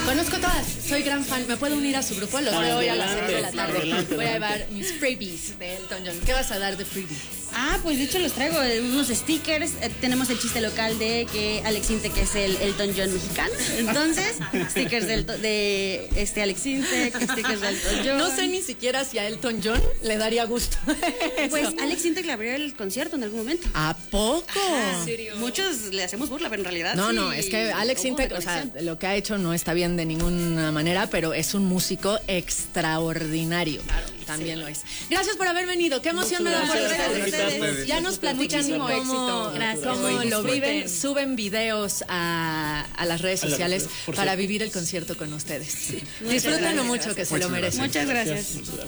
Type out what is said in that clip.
Conozco todas, soy gran fan. ¿Me puedo unir a su grupo? Los veo hoy a las 6 de la tarde. Voy a llevar mis freebies de Elton John. ¿Qué vas a dar de freebie? Pues de hecho los traigo unos stickers. Tenemos el chiste local de que Alex Intec es el Elton John mexicano. Entonces, stickers de Alex Intec, stickers de Elton John. No sé ni siquiera si a Elton John le daría gusto. Pues Alex Intec le abrió el concierto en algún momento. ¿A poco? ¿En serio? Muchos le hacemos burla, pero en realidad No, es que Alex Intec, o sea, lo que ha hecho no está bien de ninguna manera, pero es un músico extraordinario. Claro, también lo es. Gracias por haber venido. Qué emoción me da por ustedes. Ya nos platican cómo lo viven. Suben videos a las redes sociales para vivir el concierto con ustedes. Disfrútenlo mucho, que se lo merecen. Muchas gracias.